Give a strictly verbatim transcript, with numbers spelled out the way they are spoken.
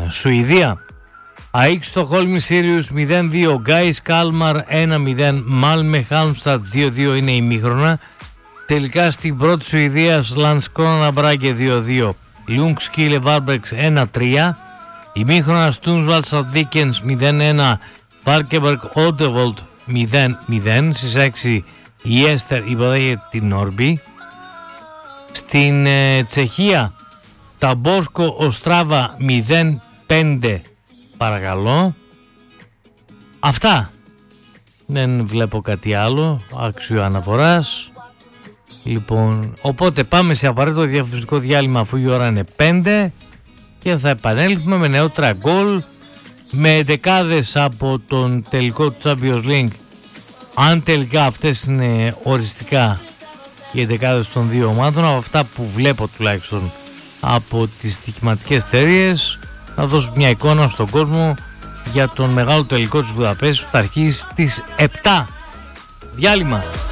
Σουηδία. ΑΕΚ Στοκχόλμη Σύριους μηδέν δύο, Γκάις Κάλμαρ ένα μηδέν, Μάλμε Χάλμσταντ δύο δύο είναι ημίχρονα. Τελικά στην πρώτη Σουηδίας Λανσκρόνα Μπράγκε δύο δύο, Λιούγκσκι Βάρμπρεξ ένα τρία, ημίχρονα Στούνσβαλ Σαντβίκενς μηδέν ένα, Βάρκεμπεργκ Όντεβολτ μηδέν μηδέν. Στις έξι η Έστερ υποδέχεται την Νόρμπι. Στην ε, Τσεχία Ταμπόρσκο Οστράβα μηδέν πέντε, παρακαλώ. Αυτά. Δεν βλέπω κάτι άλλο άξιο αναφοράς. Λοιπόν, οπότε πάμε σε απαραίτητο διαφημιστικό διάλειμμα αφού η ώρα είναι πέντε και θα επανέλθουμε με νεότερα γκολ, με δεκάδες από τον τελικό του Champions League, αν τελικά αυτές είναι οριστικά οι δεκάδες των δύο ομάδων, από αυτά που βλέπω τουλάχιστον από τις στοιχηματικές εταιρείες, να δώσω μια εικόνα στον κόσμο για τον μεγάλο τελικό της Βουδαπέστης που θα αρχίσει στις επτά. Διάλειμμα.